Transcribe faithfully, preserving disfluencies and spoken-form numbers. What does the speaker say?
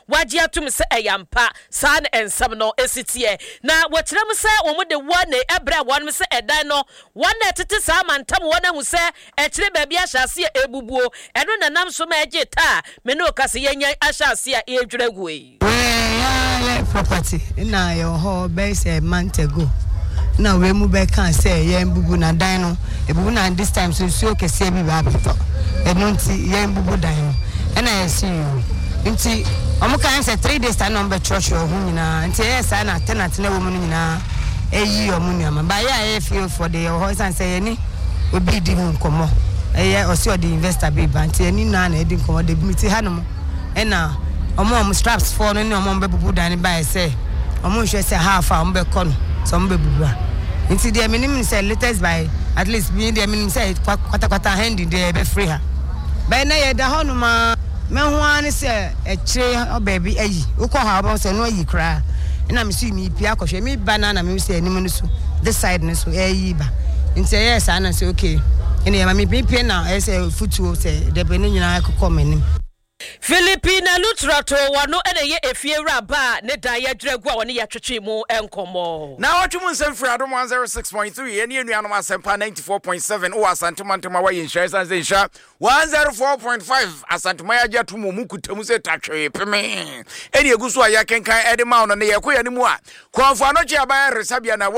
waje atum se eyampa saa na ensam no esitie na wokyerem se omo de one ebra one se edan no one tete saa mantam one hu se ekyere ba bia hyase ebubuo eno nanam so ma eje ta me no kase yenyan ahyase a edwiragu yi eh property na your ho base a month ago na we mu be kan say yen bubu na dan no ebubu na this time so so kese bi ba beto eno nti yen bubu dan no ena yesi nti omo kan say three days time number church ho nyina nti yes na tenant na wo mu nyina eyi omo nyama ba ya e feel for the ho san say ni obi di hu nkomo eye osi odi investor be ba nti eni na na edi nkomo de bi ti hanom ena omo omo straps for no ni omo be bubu dan ba say omo hwe say half a omo be kono so omo be bubu nti de minim say latest by at least me de minim say kwata kwata hand de be free ha ba na ye da hono ma me ho an say e kire obaby ayi ukọ ha ba say no ayi kra na me su mi pia akohwe mi banana me say enim no so this side no so ayi ba nti yes ana say okay ene ma mi pia na e say futu say de be ni nyina akọ menim Filipina Lutrato wano ene ye efiewra ba ne dan ye dwegu a woni ye twetwe mu enkomo na watwum nsem free adom one oh six point three ene enuanom asempa ninety-four point seven o asantuma wa yensha san zensha one oh four point five asantuma ya jatumo mu kutamu se tatwe peme ene eguso a ya kenkan ede ma no ne ye koya ni mu a konfo anoche aban resabia na